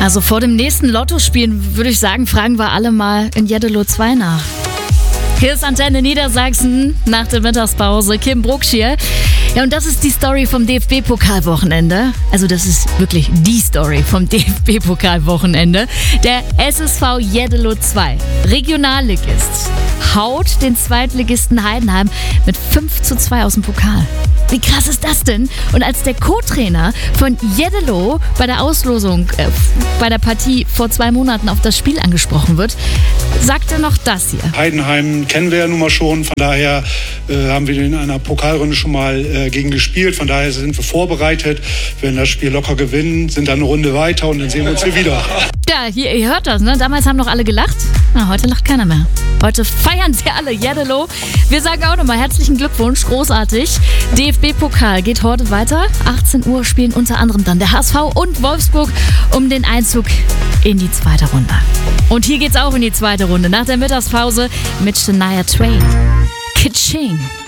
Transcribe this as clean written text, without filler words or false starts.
Also vor dem nächsten Lottospielen würde ich sagen, fragen wir alle mal in Jeddelo 2 nach. Hier ist Antenne Niedersachsen nach der Mittagspause. Kim Brucksch hier. Ja, und das ist die Story vom DFB-Pokalwochenende. Also das ist wirklich die Story vom DFB-Pokalwochenende. Der SSV Jeddelo 2, Regionalligist, haut den Zweitligisten Heidenheim mit 5:2 aus dem Pokal. Wie krass ist das denn? Und als der Co-Trainer von Jeddelo bei der Auslosung, bei der Partie vor 2 Monaten auf das Spiel angesprochen wird, sagt er noch das hier. Heidenheim kennen wir ja nun mal schon, von daher haben wir in einer Pokalrunde schon mal gegen gespielt, von daher sind wir vorbereitet, werden das Spiel locker gewinnen, sind dann eine Runde weiter und dann sehen wir uns hier wieder. Ja, ihr hört das, ne? Damals haben noch alle gelacht. Na, heute lacht keiner mehr. Heute feiern sie alle Jeddelo. Wir sagen auch nochmal herzlichen Glückwunsch, großartig. DFB-Pokal geht heute weiter. 18 Uhr spielen unter anderem dann der HSV und Wolfsburg um den Einzug in die zweite Runde. Und hier geht's auch in die zweite Runde nach der Mittagspause mit Shania Twain. Kitsching.